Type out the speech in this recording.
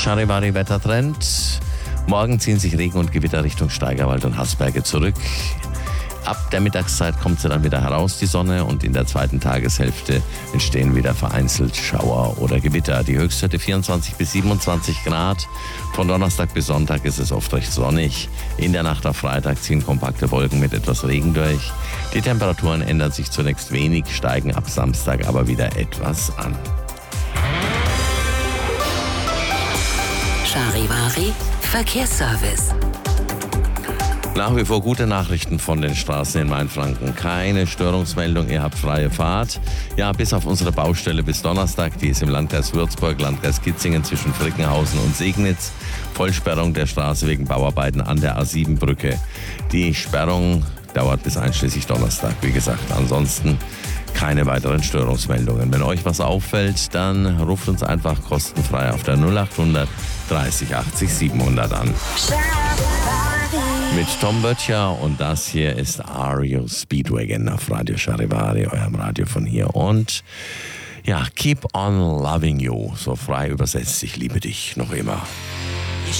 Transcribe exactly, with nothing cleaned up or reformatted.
Charivari-Wettertrend. Morgen ziehen sich Regen und Gewitter Richtung Steigerwald und Haßberge zurück. Ab der Mittagszeit kommt sie dann wieder heraus, die Sonne, und in der zweiten Tageshälfte entstehen wieder vereinzelt Schauer oder Gewitter. Die Höchstwerte vierundzwanzig bis siebenundzwanzig Grad. Von Donnerstag bis Sonntag ist es oft recht sonnig. In der Nacht auf Freitag ziehen kompakte Wolken mit etwas Regen durch. Die Temperaturen ändern sich zunächst wenig, steigen ab Samstag aber wieder etwas an. Charivari Verkehrsservice. Nach wie vor gute Nachrichten von den Straßen in Mainfranken. Keine Störungsmeldung, ihr habt freie Fahrt. Ja, bis auf unsere Baustelle bis Donnerstag, die ist im Landkreis Würzburg, Landkreis Kitzingen zwischen Frickenhausen und Segnitz. Vollsperrung der Straße wegen Bauarbeiten an der A sieben Brücke. Die Sperrung dauert bis einschließlich Donnerstag, wie gesagt. Ansonsten keine weiteren Störungsmeldungen. Wenn euch was auffällt, dann ruft uns einfach kostenfrei auf der null achthundert dreißig achtzig siebenhundert an. Mit Tom Böttcher, und das hier ist R E O Speedwagon auf Radio Charivari, eurem Radio von hier. Und ja, keep on loving you, so frei übersetzt, ich liebe dich noch immer.